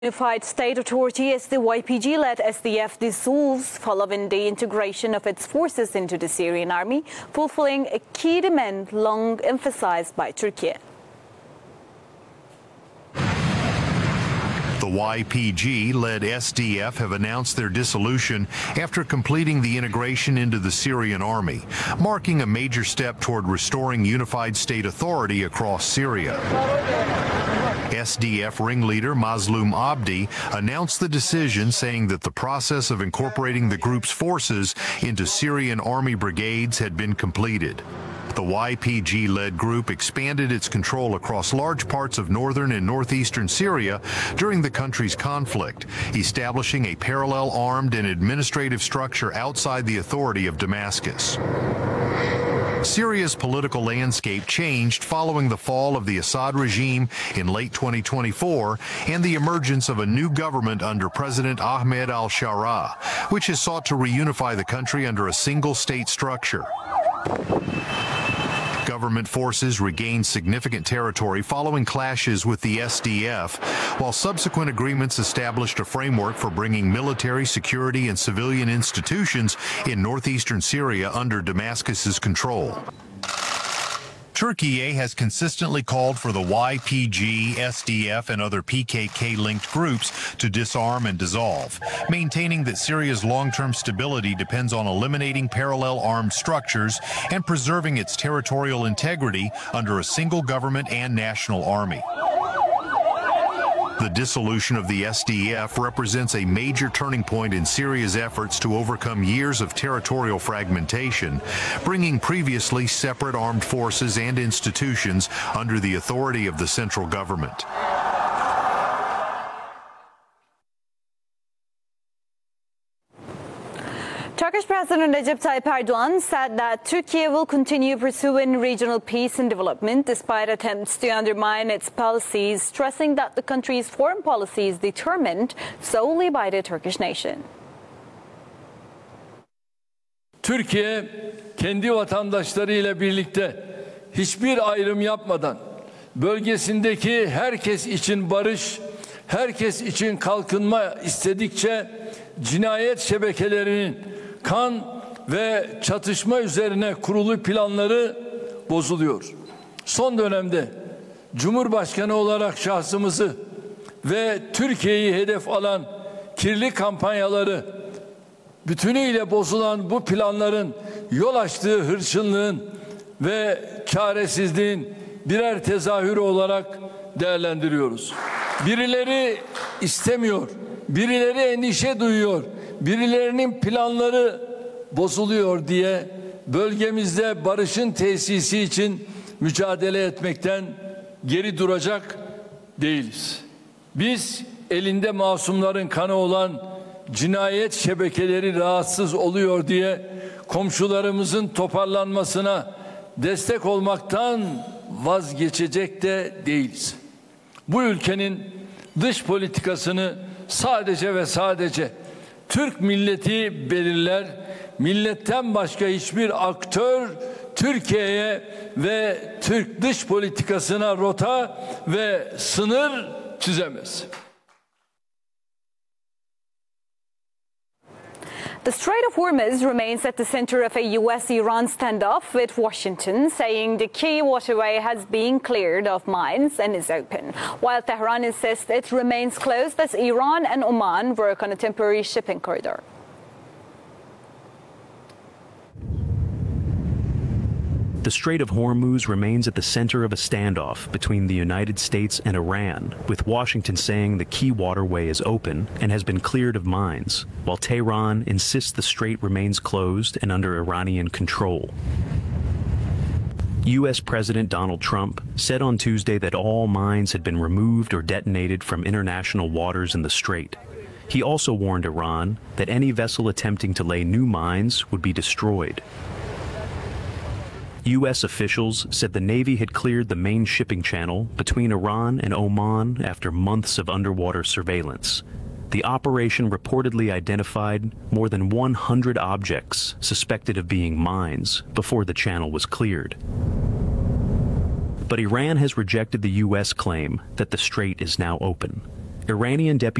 Unified State Authority as the YPG-led SDF dissolves following the integration of its forces into the Syrian army, fulfilling a key demand long emphasized by Turkey. The YPG-led SDF have announced their dissolution after completing the integration into the Syrian army, marking a major step toward restoring unified state authority across Syria. SDF ringleader Mazloum Abdi announced the decision, saying that the process of incorporating the group's forces into Syrian army brigades had been completed. The YPG-led group expanded its control across large parts of northern and northeastern Syria during the country's conflict, establishing a parallel armed and administrative structure outside the authority of Damascus. Syria's political landscape changed following the fall of the Assad regime in late 2024 and the emergence of a new government under President Ahmed al-Sharaa, which has sought to reunify the country under a single state structure. Government forces regained significant territory following clashes with the SDF, while subsequent agreements established a framework for bringing military, security, and civilian institutions in northeastern Syria under Damascus's control. Turkey has consistently called for the YPG, SDF, and other PKK-linked groups to disarm and dissolve, maintaining that Syria's long-term stability depends on eliminating parallel armed structures and preserving its territorial integrity under a single government and national army. The dissolution of the SDF represents a major turning point in Syria's efforts to overcome years of territorial fragmentation, bringing previously separate armed forces and institutions under the authority of the central government. Turkish President Recep Tayyip Erdogan said that Turkey will continue pursuing regional peace and development despite attempts to undermine its policies, stressing that the country's foreign policy is determined solely by the Turkish nation. Türkiye kendi vatandaşlarıyla birlikte hiçbir ayrım yapmadan bölgesindeki herkes için barış, herkes için kalkınma istedikçe cinayet şebekelerinin kan ve çatışma üzerine kurulu planları bozuluyor. Son dönemde Cumhurbaşkanı olarak şahsımızı ve Türkiye'yi hedef alan kirli kampanyaları, bütünüyle bozulan bu planların yol açtığı hırçınlığın ve çaresizliğin birer tezahürü olarak değerlendiriyoruz. Birileri istemiyor, birileri endişe duyuyor, birilerinin planları bozuluyor diye bölgemizde barışın tesisi için mücadele etmekten geri duracak değiliz. Biz elinde masumların kanı olan cinayet şebekeleri rahatsız oluyor diye komşularımızın toparlanmasına destek olmaktan vazgeçecek de değiliz. Bu ülkenin dış politikasını sadece ve sadece Türk milleti belirler. Milletten başka hiçbir aktör Türkiye'ye ve Türk dış politikasına rota ve sınır çizemez. The Strait of Hormuz remains at the center of a U.S.-Iran standoff, with Washington saying the key waterway has been cleared of mines and is open, while Tehran insists it remains closed as Iran and Oman work on a temporary shipping corridor. The Strait of Hormuz remains at the center of a standoff between the United States and Iran, with Washington saying the key waterway is open and has been cleared of mines, while Tehran insists the strait remains closed and under Iranian control. U.S. President Donald Trump said on Tuesday that all mines had been removed or detonated from international waters in the strait. He also warned Iran that any vessel attempting to lay new mines would be destroyed. U.S. officials said the Navy had cleared the main shipping channel between Iran and Oman after months of underwater surveillance. The operation reportedly identified more than 100 objects suspected of being mines before the channel was cleared. But Iran has rejected the U.S. claim that the strait is now open. Iranian Deputy